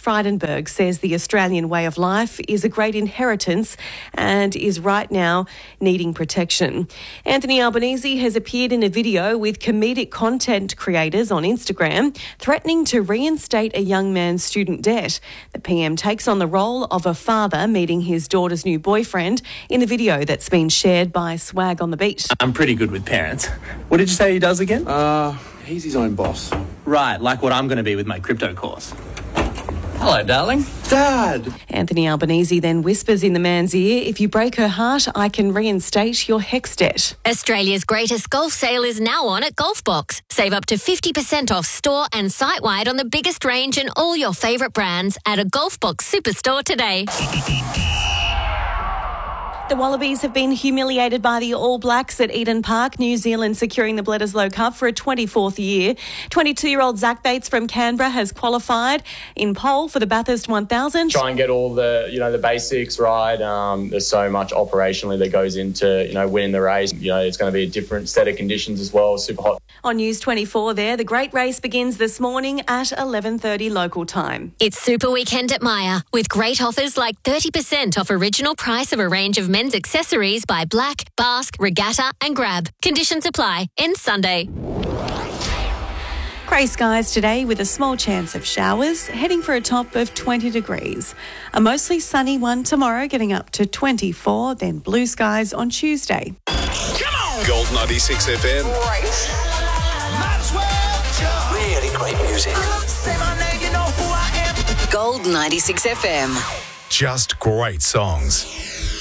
Frydenberg says the Australian way of life is a great inheritance and is right now needing protection. Anthony Albanese has appeared in a video with comedic content creators on Instagram threatening to reinstate a young man's student debt. The PM takes on the role of a father meeting his daughter's new boyfriend in a video that's been shared by Swag on the Beat. I'm pretty good with parents. What did you say he does again? He's his own boss. Right, like what I'm going to be with my crypto course. Hello, darling. Dad! Anthony Albanese then whispers in the man's ear, "If you break her heart, I can reinstate your HEX debt." Australia's greatest golf sale is now on at Golfbox. Save up to 50% off store and site-wide on the biggest range and all your favourite brands at a Golfbox superstore today. The Wallabies have been humiliated by the All Blacks at Eden Park, New Zealand securing the Bledisloe Cup for a 24th year. 22-year-old Zach Bates from Canberra has qualified in pole for the Bathurst 1000. Try and get all the, the basics right. There's so much operationally that goes into, winning the race. It's going to be a different set of conditions as well, super hot. On News 24 there, the great race begins this morning at 11:30 local time. It's Super Weekend at Myer with great offers like 30% off original price of a range of men's accessories by Black, Basque, Regatta and Grab. Conditions apply. Ends Sunday. Grey skies today with a small chance of showers, heading for a top of 20 degrees. A mostly sunny one tomorrow, getting up to 24, then blue skies on Tuesday. Come on! Gold 96 FM. Great. Really great music. Say my name, you know who I am. Gold 96 FM. Just great songs.